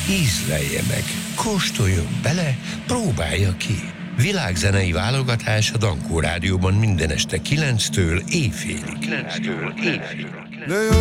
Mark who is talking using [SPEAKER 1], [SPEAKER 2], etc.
[SPEAKER 1] ízlelje meg, kóstoljon bele, próbálja ki. Világzenei válogatás a Dankó Rádióban minden este 9-től éjfélig.